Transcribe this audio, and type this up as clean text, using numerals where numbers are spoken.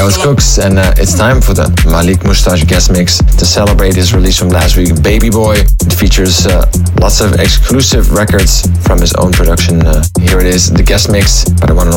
Thomas Cooks, and it's time for the Malik Moustache guest mix to celebrate his release from last week, Baby Boy. It features lots of exclusive records from his own production. Here it is, the guest mix by the one and